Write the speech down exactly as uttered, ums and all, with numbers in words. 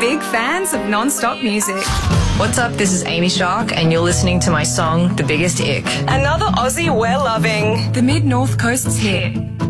big fans of non-stop music. What's up, this is Amy Shark and you're listening to my song, The Biggest Ick. Another Aussie we're loving. The Mid-North Coast's hit.